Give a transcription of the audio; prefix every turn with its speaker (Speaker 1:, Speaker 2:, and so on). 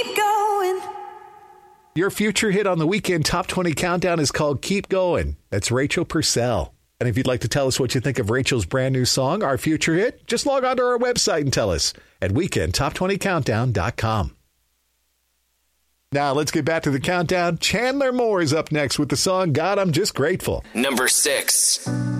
Speaker 1: going.
Speaker 2: Your future hit on the Weekend Top 20 Countdown is called Keep Going. That's Rachel Purcell. And if you'd like to tell us what you think of Rachel's brand new song, Our Future Hit, just log on to our website and tell us at weekendtop20countdown.com. Now let's get back to the countdown. Chandler Moore is up next with the song God, I'm Just Grateful.
Speaker 3: Number 6.